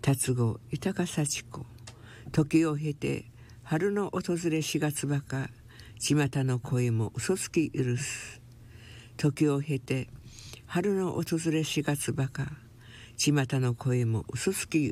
達語豊か幸子。時を経て春の訪れ4月ばか、巷の声も嘘つき許す。時を経て春の訪れ4月ばか、巷の声も嘘つき